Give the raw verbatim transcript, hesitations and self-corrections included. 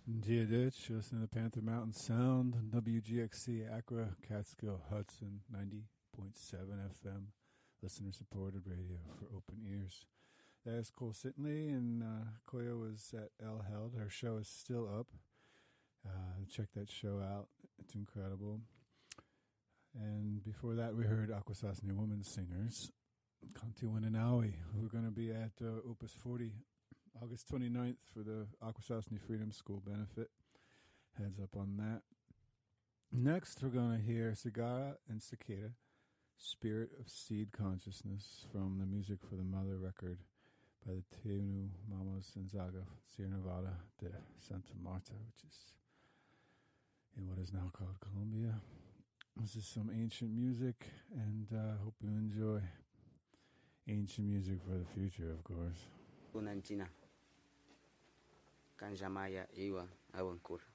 Gia Ditch, listening to Panther Mountain Sound, W G X C Accra, Catskill, Hudson, ninety point seven F M, listener-supported radio for open ears. That is Cole Sittenley, and uh, Koya was at El Held. Her show is still up. Uh, check that show out. It's incredible. And before that, we heard Akwesasne Women Singers, Kanti Winanawi, who are going to be at uh, Opus forty August twenty-ninth for the Akwesasne Freedom School benefit. Heads up on that. Next, we're going to hear Sagara and Cicada, Spirit of Seed Consciousness, from the Music for the Mother record by the Teunu Mamas and Zaga, Sierra Nevada de Santa Marta, which is in what is now called Colombia. This is some ancient music, and I uh, hope you enjoy ancient music for the future, of course. Unanchina. Kanjamaya Iwa Awankur.